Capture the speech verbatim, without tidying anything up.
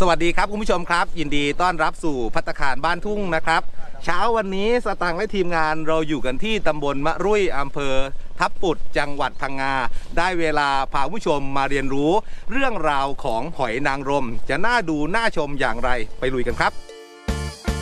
สวัสดีครับคุณผู้ชมครับยินดีต้อนรับสู่ภัตตาคารบ้านทุ่งนะครับเช้าวันนี้สตางค์และทีมงานเราอยู่กันที่ตำบลมะรุ่ยอำเภอทับปุดจังหวัดพังงาได้เวลาพาผู้ชมมาเรียนรู้เรื่องราวของหอยนางรมจะน่าดูน่าชมอย่างไรไปลุยกันครับ